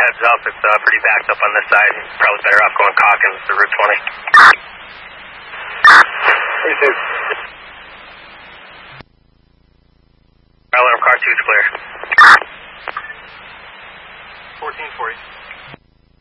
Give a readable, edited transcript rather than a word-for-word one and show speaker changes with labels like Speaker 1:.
Speaker 1: heads up, it's pretty backed up on this side. Probably better off going Calkins to Route 20. Alarm car 2's clear. 1440.